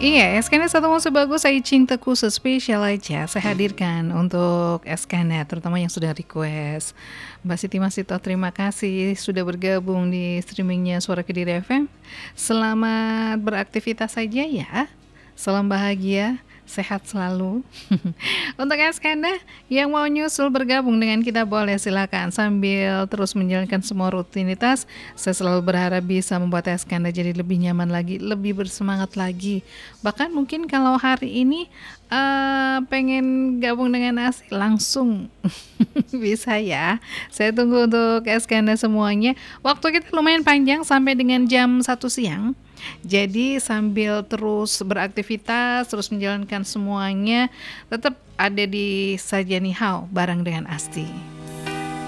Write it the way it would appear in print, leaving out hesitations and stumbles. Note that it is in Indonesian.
Iya, Eskana satu musuh bagus saya cinta khusus spesial aja saya hadirkan untuk Eskana terutama yang sudah request. Mbak Siti Masito terima kasih sudah bergabung di streamingnya Suara Kediri FM. Selamat beraktivitas saja ya. Salam bahagia, sehat selalu. Untuk Eskanda yang mau nyusul bergabung dengan kita boleh silakan sambil terus menjalankan semua rutinitas. Saya selalu berharap bisa membuat Eskanda jadi lebih nyaman lagi, lebih bersemangat lagi. Bahkan mungkin kalau hari ini pengen gabung dengan Asi langsung bisa ya. Saya tunggu untuk Eskanda semuanya. Waktu kita lumayan panjang sampai dengan jam 1 siang. Jadi sambil terus beraktivitas, terus menjalankan semuanya, tetap ada di Sajani How bareng dengan Asti.